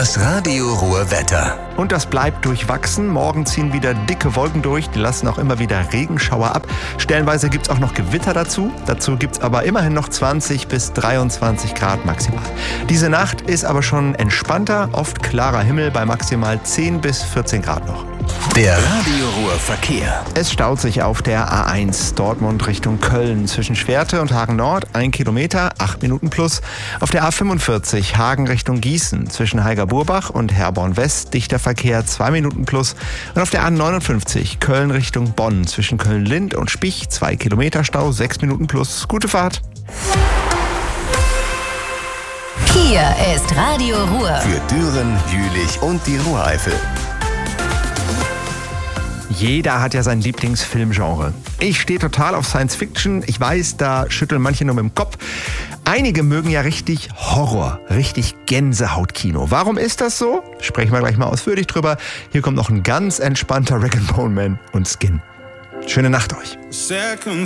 Das Radio Ruhr Wetter. Und das bleibt durchwachsen. Morgen ziehen wieder dicke Wolken durch. Die lassen auch immer wieder Regenschauer ab. Stellenweise gibt es auch noch Gewitter dazu. Dazu gibt es aber immerhin noch 20 bis 23 Grad maximal. Diese Nacht ist aber schon entspannter. Oft klarer Himmel bei maximal 10 bis 14 Grad noch. Der Radio Ruhr Verkehr. Es staut sich auf der A1 Dortmund Richtung Köln zwischen Schwerte und Hagen Nord 1 Kilometer, 8 Minuten plus. Auf der A45 Hagen Richtung Gießen zwischen Heiger-Burbach und Herborn West dichter Verkehr 2 Minuten plus. Und auf der A59 Köln Richtung Bonn zwischen Köln-Lind und Spich 2 Kilometer Stau, 6 Minuten plus. Gute Fahrt. Hier ist Radio Ruhr. Für Düren, Jülich und die Ruhreifel. Jeder hat ja sein Lieblingsfilmgenre. Ich stehe total auf Science Fiction. Ich weiß, da schütteln manche nur mit dem Kopf. Einige mögen ja richtig Horror, richtig Gänsehautkino. Warum ist das so? Sprechen wir gleich mal ausführlich drüber. Hier kommt noch ein ganz entspannter Rag & Bone Man und Skin. Schöne Nacht euch.